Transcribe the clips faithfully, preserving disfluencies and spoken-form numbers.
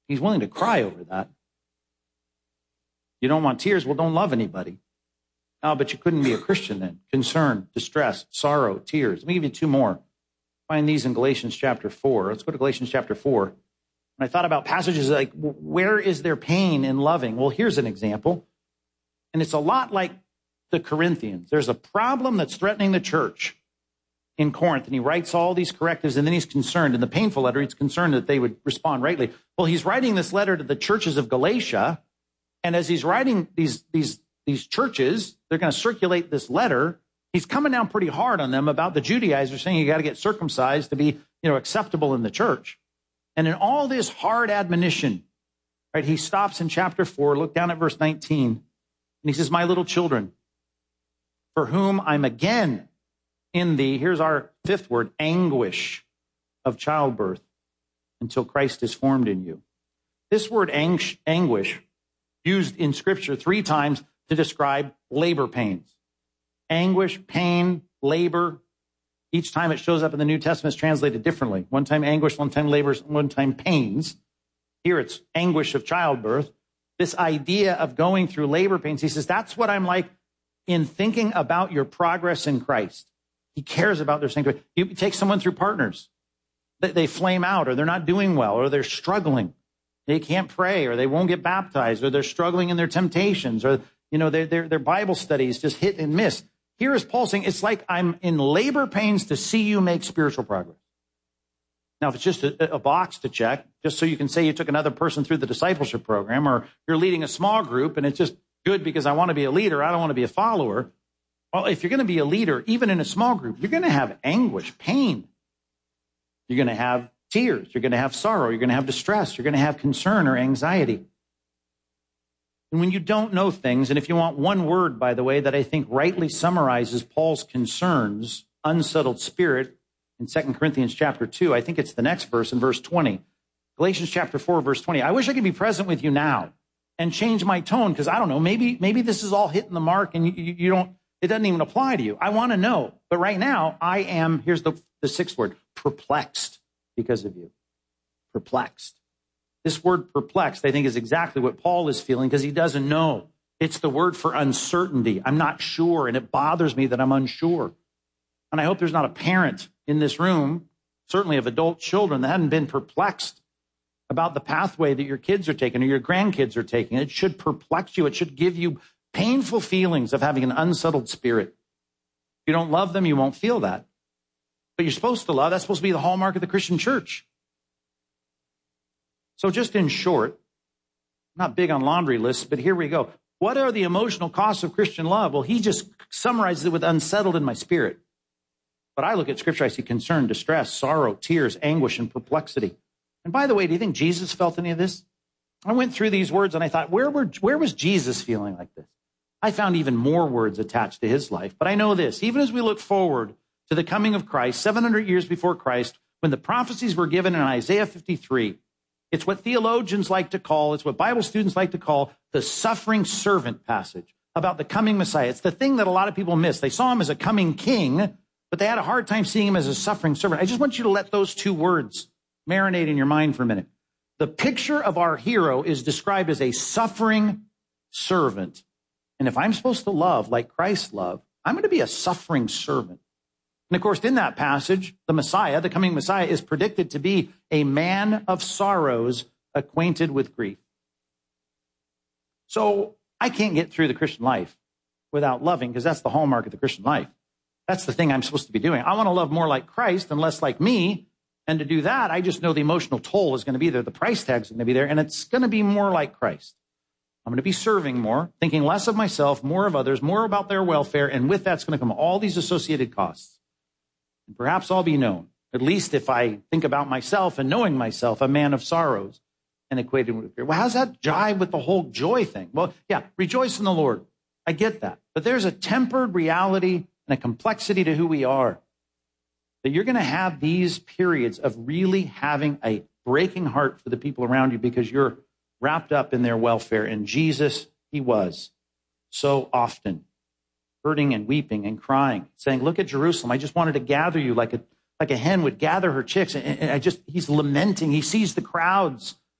He's willing to cry over that. You don't want tears? Well, don't love anybody. Oh, but you couldn't be a Christian then. Concern, distress, sorrow, tears. Let me give you two more. Find these in Galatians chapter four. Let's go to Galatians chapter four. When I thought about passages like, where is there pain in loving? Well, here's an example. And it's a lot like the Corinthians. There's a problem that's threatening the church in Corinth, and he writes all these correctives, and then he's concerned. In the painful letter, he's concerned that they would respond rightly. Well, he's writing this letter to the churches of Galatia, and as he's writing these, these, these churches, they're going to circulate this letter. He's coming down pretty hard on them about the Judaizers, saying you got to get circumcised to be, you know, acceptable in the church. And in all this hard admonition, right, he stops in chapter four, look down at verse nineteen, and he says, my little children, for whom I'm again in the, here's our fifth word, anguish of childbirth until Christ is formed in you. This word anguish, anguish used in Scripture three times to describe labor pains. Anguish, pain, labor. Each time it shows up in the New Testament, it's translated differently. One time anguish, one time labor, one time pains. Here it's anguish of childbirth. This idea of going through labor pains, he says, that's what I'm like in thinking about your progress in Christ. He cares about their sanctuary. You take someone through partners. They flame out, or they're not doing well, or they're struggling. They can't pray, or they won't get baptized, or they're struggling in their temptations, or, you know, their, their, their Bible studies just hit and miss. Here is Paul saying, it's like I'm in labor pains to see you make spiritual progress. Now, if it's just a, a box to check, just so you can say you took another person through the discipleship program, or you're leading a small group, and it's just good because I want to be a leader, I don't want to be a follower. Well, if you're going to be a leader, even in a small group, you're going to have anguish, pain. You're going to have tears. You're going to have sorrow. You're going to have distress. You're going to have concern or anxiety. And when you don't know things, and if you want one word, by the way, that I think rightly summarizes Paul's concerns, unsettled spirit, in Second Corinthians chapter two, I think it's the next verse in verse twenty. Galatians chapter four, verse twenty. I wish I could be present with you now and change my tone, because I don't know, maybe, maybe this is all hitting the mark and you, you, you don't, it doesn't even apply to you. I want to know. But right now, I am, here's the, the sixth word, perplexed because of you. Perplexed. This word perplexed, I think, is exactly what Paul is feeling, because he doesn't know. It's the word for uncertainty. I'm not sure, and it bothers me that I'm unsure. And I hope there's not a parent in this room, certainly of adult children, that hadn't been perplexed about the pathway that your kids are taking or your grandkids are taking. It should perplex you. It should give you painful feelings of having an unsettled spirit. If you don't love them, you won't feel that. But you're supposed to love. That's supposed to be the hallmark of the Christian church. So just in short, I'm not big on laundry lists, but here we go. What are the emotional costs of Christian love? Well, he just summarizes it with unsettled in my spirit. But I look at Scripture, I see concern, distress, sorrow, tears, anguish, and perplexity. And by the way, do you think Jesus felt any of this? I went through these words and I thought, where were, where was Jesus feeling like this? I found even more words attached to his life. But I know this, even as we look forward to the coming of Christ, seven hundred years before Christ, when the prophecies were given in Isaiah fifty-three, it's what theologians like to call, it's what Bible students like to call the suffering servant passage about the coming Messiah. It's the thing that a lot of people miss. They saw him as a coming king, but they had a hard time seeing him as a suffering servant. I just want you to let those two words marinate in your mind for a minute. The picture of our hero is described as a suffering servant. And if I'm supposed to love like Christ loved, I'm going to be a suffering servant. And of course, in that passage, the Messiah, the coming Messiah, is predicted to be a man of sorrows, acquainted with grief. So I can't get through the Christian life without loving, because that's the hallmark of the Christian life. That's the thing I'm supposed to be doing. I want to love more like Christ and less like me. And to do that, I just know the emotional toll is going to be there. The price tag is going to be there, and it's going to be more like Christ. I'm going to be serving more, thinking less of myself, more of others, more about their welfare, and with that's going to come all these associated costs. And perhaps I'll be known, at least if I think about myself and knowing myself, a man of sorrows and equated with fear. Well, how's that jive with the whole joy thing? Well, yeah, rejoice in the Lord. I get that. But there's a tempered reality and a complexity to who we are. That you're going to have these periods of really having a breaking heart for the people around you because you're wrapped up in their welfare. And Jesus, he was so often hurting and weeping and crying, saying, look at Jerusalem. I just wanted to gather you like a, like a hen would gather her chicks. And, and I just, he's lamenting. He sees the crowds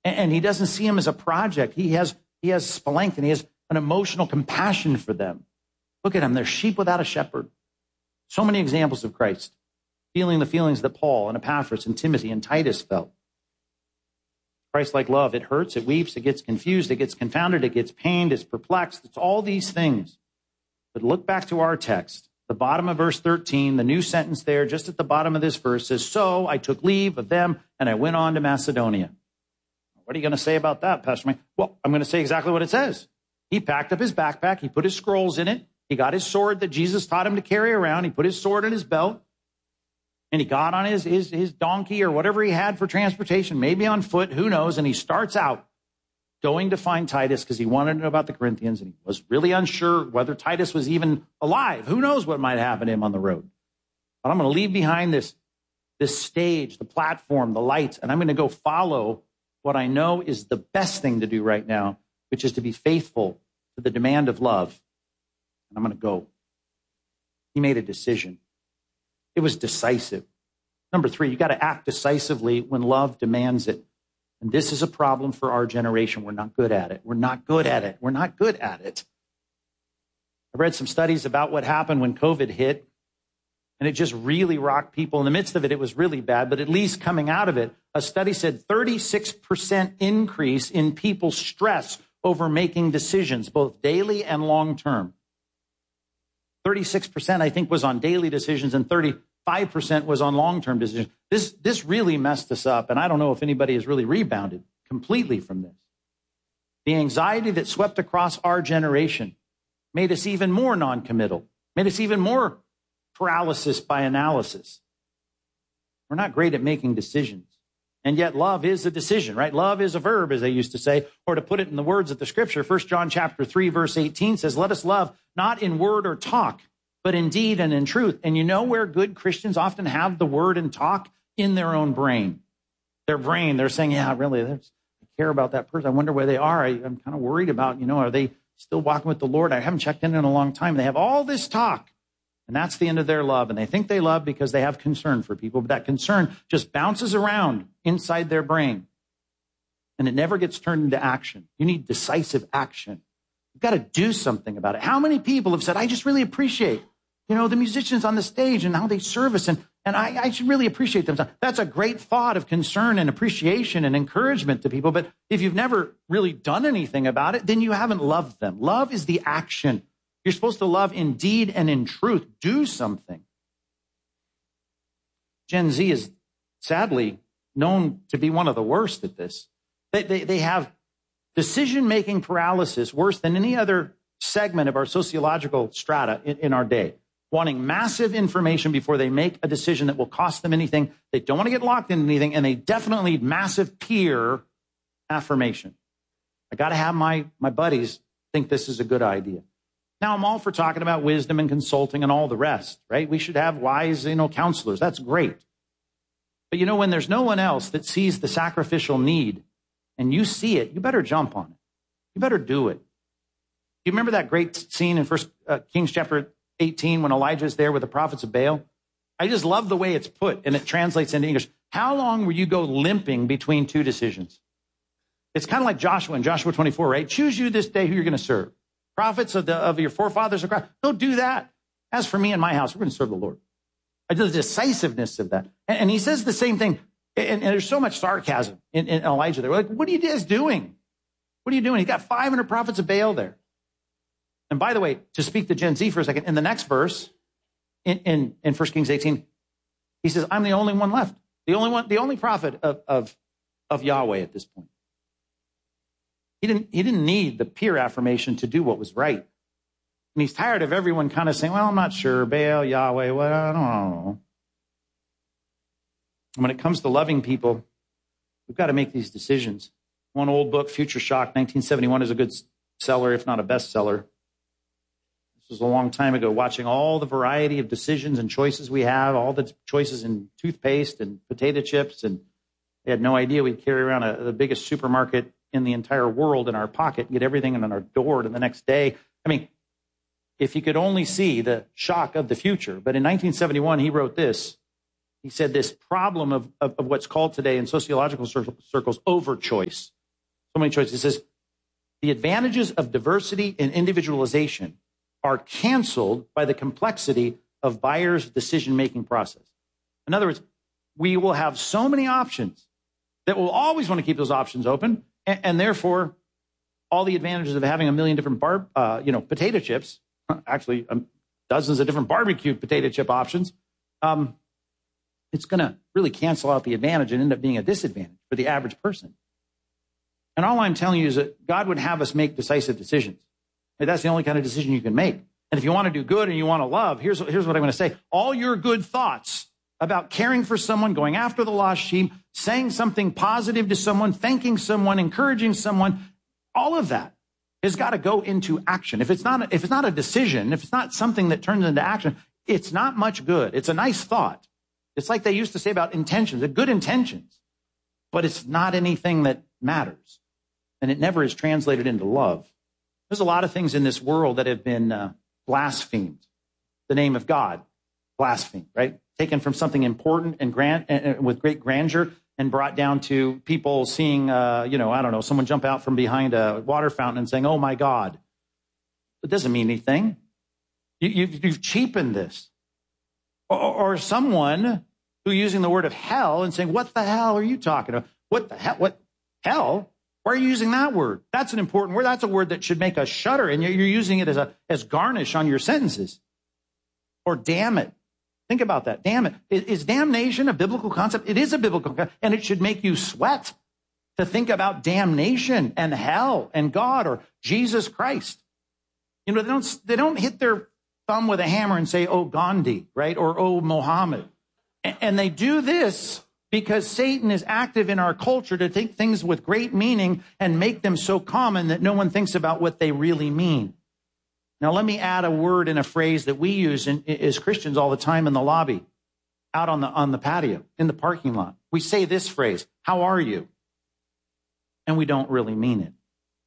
And, and he doesn't see them as a project. He has, he has splank, and he has an emotional compassion for them. Look at them. They're sheep without a shepherd. So many examples of Christ feeling the feelings that Paul and Epaphras and Timothy and Titus felt. Christ-like love, it hurts, it weeps, it gets confused, it gets confounded, it gets pained, it's perplexed. It's all these things. But look back to our text. The bottom of verse thirteen, the new sentence there, just at the bottom of this verse says, so I took leave of them and I went on to Macedonia. What are you going to say about that, Pastor Mike? Well, I'm going to say exactly what it says. He packed up his backpack. He put his scrolls in it. He got his sword that Jesus taught him to carry around. He put his sword in his belt. And he got on his, his, his donkey or whatever he had for transportation, maybe on foot, who knows. And he starts out going to find Titus because he wanted to know about the Corinthians. And he was really unsure whether Titus was even alive. Who knows what might happen to him on the road. But I'm going to leave behind this, this stage, the platform, the lights, and I'm going to go follow what I know is the best thing to do right now, which is to be faithful to the demand of love. And I'm going to go. He made a decision. It was decisive. Number three, you got to act decisively when love demands it. And this is a problem for our generation. We're not good at it. We're not good at it. We're not good at it. I read some studies about what happened when COVID hit, and it just really rocked people. In the midst of it, it was really bad, but at least coming out of it, a study said thirty-six percent increase in people's stress over making decisions, both daily and long-term. thirty-six percent, I think, was on daily decisions, and thirty-five percent was on long-term decisions. This, this really messed us up, and I don't know if anybody has really rebounded completely from this. The anxiety that swept across our generation made us even more non-committal, made us even more paralysis by analysis. We're not great at making decisions. And yet love is a decision, right? Love is a verb, as they used to say, or to put it in the words of the scripture. First John chapter three, verse eighteen says, let us love not in word or talk, but in deed and in truth. And you know where good Christians often have the word and talk? In their own brain. Their brain, they're saying, yeah, really, I care about that person. I wonder where they are. I, I'm kind of worried about, you know, are they still walking with the Lord? I haven't checked in in a long time. They have all this talk. And that's the end of their love. And they think they love because they have concern for people. But that concern just bounces around inside their brain. And it never gets turned into action. You need decisive action. You've got to do something about it. How many people have said, I just really appreciate, you know, the musicians on the stage and how they service. And, and I, I should really appreciate them. That's a great thought of concern and appreciation and encouragement to people. But if you've never really done anything about it, then you haven't loved them. Love is the action. You're supposed to love in deed and in truth. Do something. Gen Z is sadly known to be one of the worst at this. They, they, they have decision-making paralysis worse than any other segment of our sociological strata in, in our day. Wanting massive information before they make a decision that will cost them anything. They don't want to get locked into anything, and they definitely need massive peer affirmation. I got to have my, my buddies think this is a good idea. Now, I'm all for talking about wisdom and consulting and all the rest, right? We should have wise, you know, counselors. That's great. But, you know, when there's no one else that sees the sacrificial need and you see it, you better jump on it. You better do it. You remember that great scene in First uh, Kings chapter eighteen when Elijah's there with the prophets of Baal? I just love the way it's put, and it translates into English. How long will you go limping between two decisions? It's kind of like Joshua in Joshua twenty-four, right? Choose you this day who you're going to serve. Prophets of, the, of your forefathers, go do that. As for me and my house, we're going to serve the Lord. The decisiveness of that. And, and he says the same thing. And, and there's so much sarcasm in, in Elijah there. We're like, what are you guys doing? What are you doing? He's got five hundred prophets of Baal there. And by the way, to speak to Gen Z for a second, in the next verse, in, in, in First Kings eighteen, he says, I'm the only one left. The only one, the only prophet of, of, of Yahweh at this point. He didn't, he didn't need the peer affirmation to do what was right. And he's tired of everyone kind of saying, well, I'm not sure. Baal, Yahweh, well, I don't know. And when it comes to loving people, we've got to make these decisions. One old book, Future Shock, nineteen seventy-one, is a good seller, if not a bestseller. This was a long time ago, watching all the variety of decisions and choices we have, all the choices in toothpaste and potato chips. And they had no idea we'd carry around a, the biggest supermarket in the entire world in our pocket, get everything on our door to the next day. I mean, if you could only see the shock of the future. But in nineteen seventy-one, he wrote this. He said this problem of, of, of what's called today in sociological circles overchoice. So many choices. He says, the advantages of diversity and individualization are canceled by the complexity of buyers' decision-making process. In other words, we will have so many options that we'll always want to keep those options open, and, and therefore, all the advantages of having a million different bar, uh, you know, potato chips, actually um, dozens of different barbecued potato chip options, um, it's going to really cancel out the advantage and end up being a disadvantage for the average person. And all I'm telling you is that God would have us make decisive decisions. And that's the only kind of decision you can make. And if you want to do good and you want to love, here's, here's what I'm going to say. All your good thoughts about caring for someone, going after the lost sheep, saying something positive to someone, thanking someone, encouraging someone, all of that has got to go into action. If it's not, if it's not a decision, if it's not something that turns into action, it's not much good. It's a nice thought. It's like they used to say about intentions, they're good intentions, but it's not anything that matters. And it never is translated into love. There's a lot of things in this world that have been uh, blasphemed. The name of God, blasphemed, right? Taken from something important and grand, uh, with great grandeur and brought down to people seeing, uh, you know, I don't know, someone jump out from behind a water fountain and saying, oh, my God. It doesn't mean anything. You, you've, you've cheapened this. Or, or someone who using the word of hell and saying, what the hell are you talking about? What the hell? What hell? Why are you using that word? That's an important word. That's a word that should make us shudder, and you're using it as a as garnish on your sentences. Or damn it. Think about that. Damn it. Is, is damnation a biblical concept? It is a biblical concept, and it should make you sweat to think about damnation and hell and God or Jesus Christ. You know, they don't they don't hit their thumb with a hammer and say, oh, Gandhi, right? Or, oh, Mohammed. And, and they do this because Satan is active in our culture to take things with great meaning and make them so common that no one thinks about what they really mean. Now, let me add a word and a phrase that we use in, as Christians all the time in the lobby, out on the, on the patio, in the parking lot. We say this phrase, how are you? And we don't really mean it.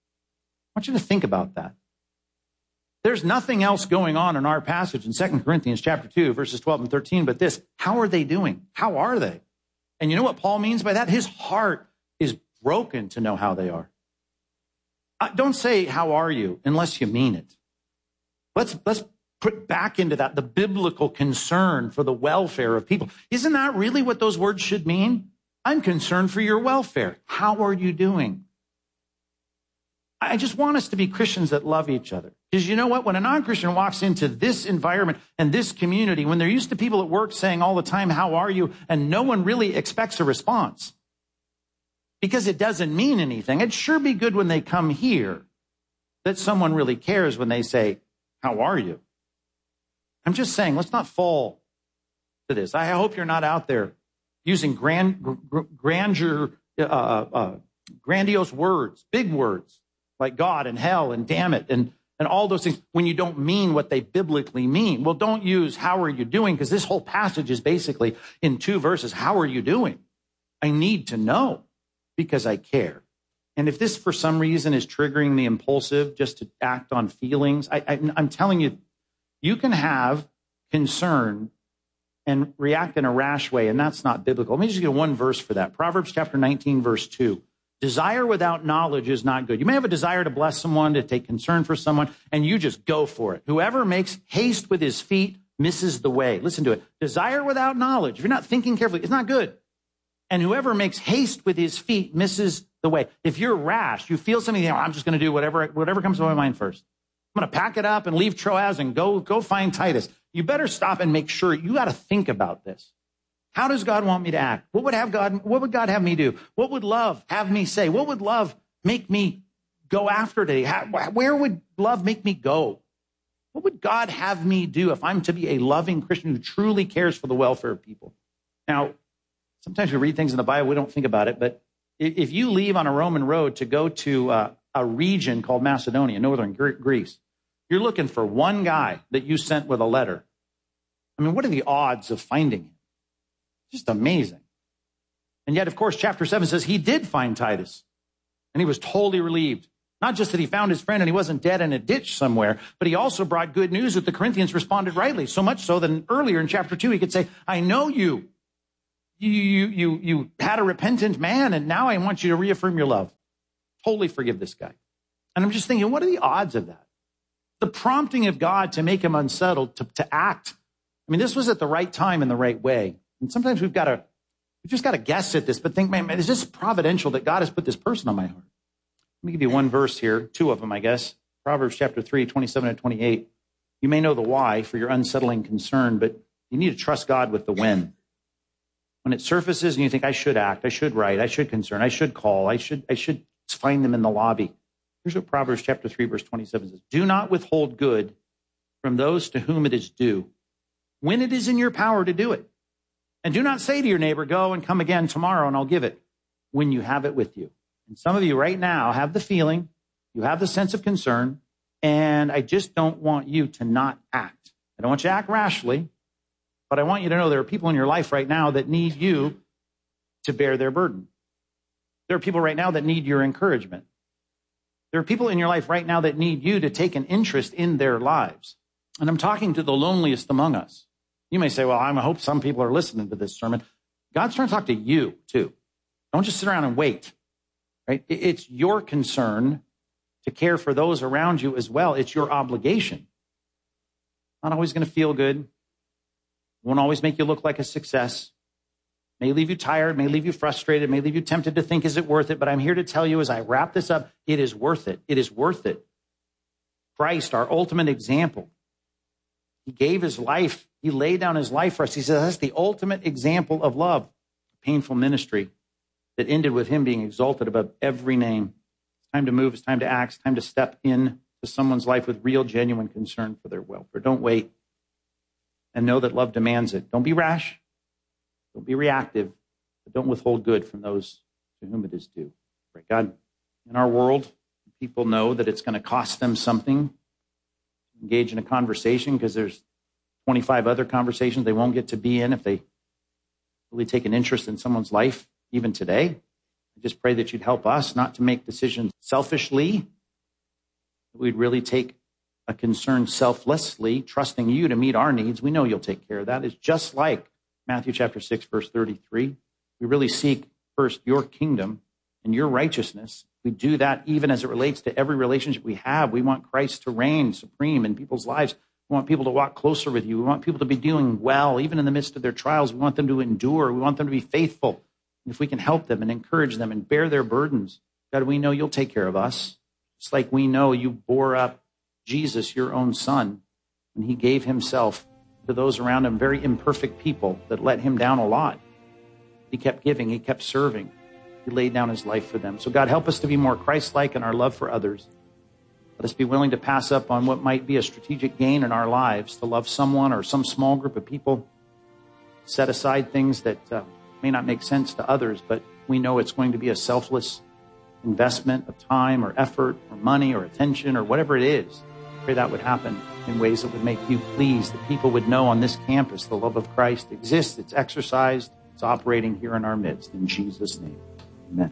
I want you to think about that. There's nothing else going on in our passage in Second Corinthians chapter two, verses twelve and thirteen, but this, how are they doing? How are they? And you know what Paul means by that? His heart is broken to know how they are. Uh, don't say, how are you, unless you mean it. Let's, let's put back into that the biblical concern for the welfare of people. Isn't that really what those words should mean? I'm concerned for your welfare. How are you doing? I just want us to be Christians that love each other. Because you know what? When a non-Christian walks into this environment and this community, when they're used to people at work saying all the time, how are you? And no one really expects a response because it doesn't mean anything. It'd sure be good when they come here that someone really cares when they say, how are you? I'm just saying, let's not fall to this. I hope you're not out there using grand, gr- grandeur, uh, uh, grandiose words, big words, like God and hell and damn it and, and all those things when you don't mean what they biblically mean. Well, don't use how are you doing, because this whole passage is basically in two verses. How are you doing? I need to know because I care. And if this for some reason is triggering the impulsive just to act on feelings, I, I, I'm telling you, you can have concern and react in a rash way, and that's not biblical. Let me just get one verse for that. Proverbs chapter nineteen, verse two. Desire without knowledge is not good. You may have a desire to bless someone, to take concern for someone, and you just go for it. Whoever makes haste with his feet misses the way. Listen to it. Desire without knowledge, if you're not thinking carefully, it's not good. And whoever makes haste with his feet misses the way. If you're rash, you feel something, you know, I'm just going to do whatever whatever comes to my mind first. I'm going to pack it up and leave Troas and go, go find Titus. You better stop and make sure. You got to think about this. How does God want me to act? What would have God, what would God have me do? What would love have me say? What would love make me go after today? How, where would love make me go? What would God have me do if I'm to be a loving Christian who truly cares for the welfare of people? Now, sometimes we read things in the Bible, we don't think about it, but if you leave on a Roman road to go to uh, a region called Macedonia, northern Greece, you're looking for one guy that you sent with a letter. I mean, what are the odds of finding him? Just amazing. And yet, of course, chapter seven says he did find Titus, and he was totally relieved. Not just that he found his friend and he wasn't dead in a ditch somewhere, but he also brought good news that the Corinthians responded rightly, so much so that earlier in chapter two, he could say, I know you. You, you, you, you had a repentant man, and now I want you to reaffirm your love. Totally forgive this guy. And I'm just thinking, what are the odds of that? The prompting of God to make him unsettled, to, to act. I mean, this was at the right time in the right way. And sometimes we've got to, we've just got to guess at this, but think, man, man, is this providential that God has put this person on my heart? Let me give you one verse here, two of them, I guess. Proverbs chapter three, twenty-seven and twenty-eight. You may know the why for your unsettling concern, but you need to trust God with the when. When it surfaces and you think, I should act, I should write, I should concern, I should call, I should, I should find them in the lobby. Here's what Proverbs chapter three, verse twenty-seven says. Do not withhold good from those to whom it is due, when it is in your power to do it. And do not say to your neighbor, go and come again tomorrow and I'll give it, when you have it with you. And some of you right now have the feeling, you have the sense of concern, and I just don't want you to not act. I don't want you to act rashly, but I want you to know there are people in your life right now that need you to bear their burden. There are people right now that need your encouragement. There are people in your life right now that need you to take an interest in their lives. And I'm talking to the loneliest among us. You may say, well, I hope some people are listening to this sermon. God's trying to talk to you too. Don't just sit around and wait. Right? It's your concern to care for those around you as well. It's your obligation. Not always going to feel good. Won't always make you look like a success. May leave you tired, may leave you frustrated, may leave you tempted to think, is it worth it? But I'm here to tell you as I wrap this up, it is worth it. It is worth it. Christ, our ultimate example. He gave his life. He laid down his life for us. He says that's the ultimate example of love. A painful ministry that ended with him being exalted above every name. It's time to move. It's time to act. It's time to step in to someone's life with real, genuine concern for their welfare. Don't wait. And know that love demands it. Don't be rash. Don't be reactive. But don't withhold good from those to whom it is due. Pray. God, in our world, people know that it's going to cost them something to engage in a conversation because there's twenty-five other conversations they won't get to be in if they really take an interest in someone's life, even today. I just pray that you'd help us not to make decisions selfishly, that we'd really take a concern selflessly, trusting you to meet our needs. We know you'll take care of that. It's just like Matthew chapter six, verse thirty-three. We really seek first your kingdom and your righteousness. We do that even as it relates to every relationship we have. We want Christ to reign supreme in people's lives. We want people to walk closer with you. We want people to be doing well, even in the midst of their trials. We want them to endure. We want them to be faithful. And if we can help them and encourage them and bear their burdens, God, we know you'll take care of us. Just like we know you bore up Jesus, your own son, and he gave himself to those around him, very imperfect people that let him down a lot. He kept giving. He kept serving. He laid down his life for them. So God, help us to be more Christ-like in our love for others. Let us be willing to pass up on what might be a strategic gain in our lives to love someone or some small group of people. Set aside things that uh, may not make sense to others, but we know it's going to be a selfless investment of time or effort or money or attention or whatever it is. I pray that would happen in ways that would make you pleased, that people would know on this campus the love of Christ exists, it's exercised, it's operating here in our midst. In Jesus' name, amen.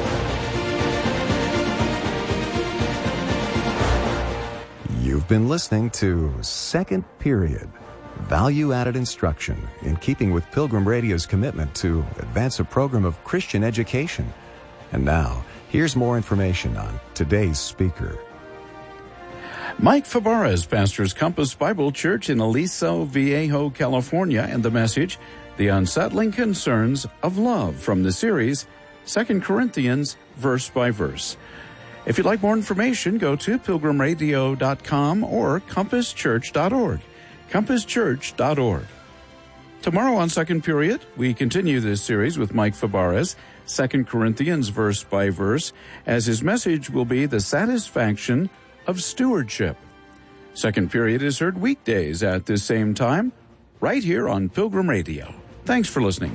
You've been listening to Second Period, value-added instruction in keeping with Pilgrim Radio's commitment to advance a program of Christian education. And now, here's more information on today's speaker. Mike Fabarez pastors Compass Bible Church in Aliso Viejo, California, and the message, The Unsettling Concerns of Love, from the series, Second Corinthians, Verse by Verse. If you'd like more information, go to pilgrim radio dot com or compass church dot org. compass church dot org. Tomorrow on Second Period, we continue this series with Mike Fabarez, Second Corinthians, Verse by Verse, as his message will be the satisfaction of stewardship. Second Period is heard weekdays at this same time, right here on Pilgrim Radio. Thanks for listening.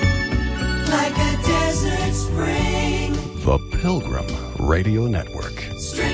The Pilgrim Radio Network.